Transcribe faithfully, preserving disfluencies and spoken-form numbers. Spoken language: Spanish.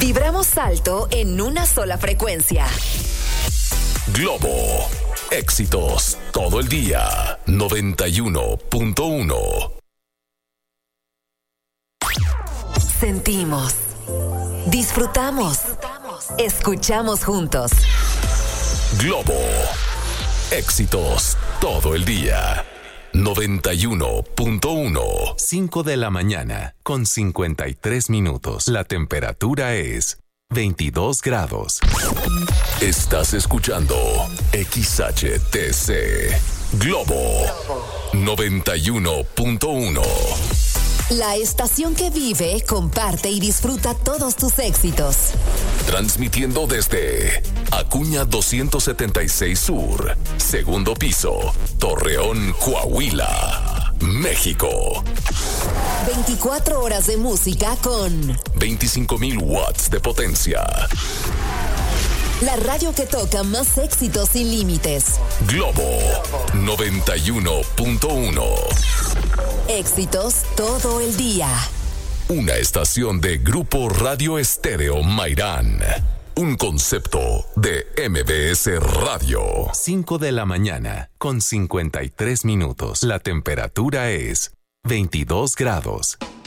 Vibramos alto en una sola frecuencia. Globo. Éxitos todo el día. noventa y uno punto uno. Sentimos. Disfrutamos. Escuchamos juntos. Globo. Éxitos todo el día. noventa y uno punto uno. cinco de la mañana con cincuenta y tres minutos. La temperatura es veintidós grados. Estás escuchando X H T C Globo noventa y uno punto uno. La estación que vive, comparte y disfruta todos tus éxitos. Transmitiendo desde Acuña doscientos setenta y seis Sur, segundo piso, Torreón, Coahuila, México. veinticuatro horas de música con veinticinco mil watts de potencia. La radio que toca más éxitos sin límites. Globo noventa y uno punto uno. Éxitos todo el día. Una estación de Grupo Radio Estéreo Mairán. Un concepto de M B S Radio. cinco de la mañana con cincuenta y tres minutos. La temperatura es veintidós grados.